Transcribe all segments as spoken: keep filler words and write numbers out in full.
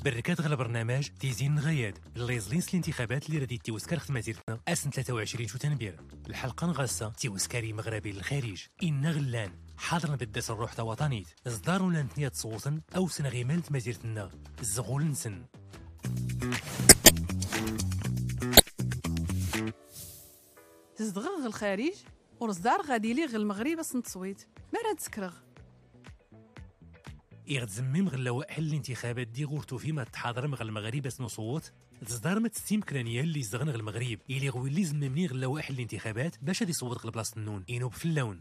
بركات غلا برنامج تيزين غياد اللي يزلين الانتخابات اللي رديت تيوسكار خدماتيرتنا اسن ثلاثة وعشرين شو تنبير الحلقه نغاسه تيوسكاري مغربي للخارج ان غلان حاضرنا بالدس الروح تا وطنيت اصدار ولا نتنيا تصوتن او سن غيمال تمازيرتنا الزغول نسن تزدغغ الخارج ورصدار غادي لي غ المغرب اصن تصويت ما راه تسكرغ يغتزمم غلا واحل الانتخابات دي غورتو فيما تحاضر مغ المغرب اسنو صوت تصدار ما تستيمكرانيا اللي زغن غ المغرب اللي غوي اللي زممني غلا واحل الانتخابات باش غادي يصوت غ بلاصه النون ينوب في اللون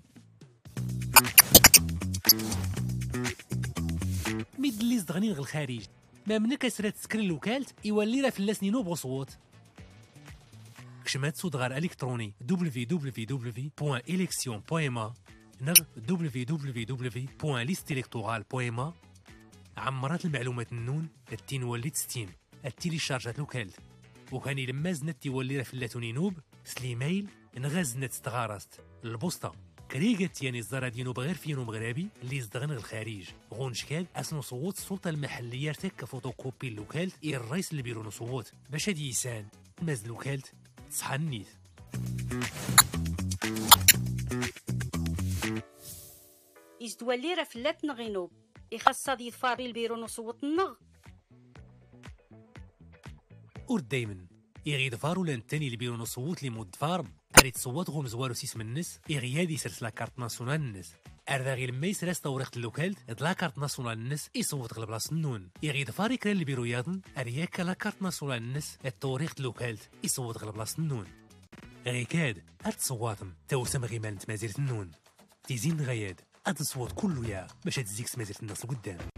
ميد اللي زغنين غ الخارج ما منك اسرات تسكر الوكالت يولي راه فلاس ينوب وصوت كشمات صوت غير الكتروني دبليو دبليو دبليو بوان إليكسيون بوان ما نغ دبليو دبليو دبليو بوان ليست إلكتورال بوان ما عمرات المعلومات النون التين وليت ستيم التيلي شارجات لوكالت وكان لما زنت تيولي راه فلاتون ينوب سليمايل نغازنت استغارست البوسطه كريغت يعني الزرا دينو بغير فينو مغربي اللي يزدغن غ الخارج غونشكال اسنو صوت السلطه المحليه ارتك فوتوكوبي اللوكالت اي الرئيس اللي بيرو صوت باش هادي يسان ماز لوكالت صحى النيت يزدوالي راه فلات نغينوب يخاص هاد يظفاري البيرو نصوت النغ ورد دايما يغيد فارو لان التاني اللي بيرو نصوت لي مود فارم اريد صوت غوم زوارو سيس من الناس يغيادي يسرس لا كارت ناسيونال الناس اردا غير لما يسرس توريخت اللوكالت اد لا كارت ناسيونال الناس يصوت غل بلاص النون يغيد فاري كرا اللي بيرو ياضن ارياك لا كارت ناسيونال الناس اد توريخت اللوكالت يصوت غل بلاص النون غيكاد اد صواتم توسم غيمان تمازيرت النون تيزين غياد اد الصوت كله يا باش تزيك تمازيرت الناس لقدام